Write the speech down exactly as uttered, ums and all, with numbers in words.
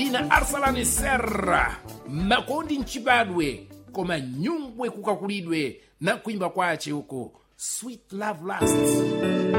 dzina Arsalani Serra, makondi mchibadwe koma nyungwe kukakulidwe na kuimba kwace uko Sweet Love Lasts.